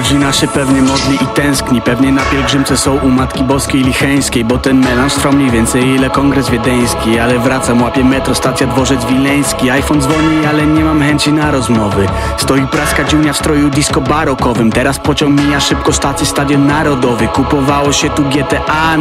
Rodzina się pewnie modli i tęskni, pewnie na pielgrzymce są u Matki Boskiej Licheńskiej, bo ten melanż trwa mniej więcej ile kongres wiedeński. Ale wracam, łapię metro, stacja Dworzec Wileński. iPhone dzwoni, ale nie mam chęci na rozmowy. Stoi praska dziunia w stroju disco barokowym. Teraz pociąg mija szybko stację, Stadion Narodowy. Kupowało się tu GTA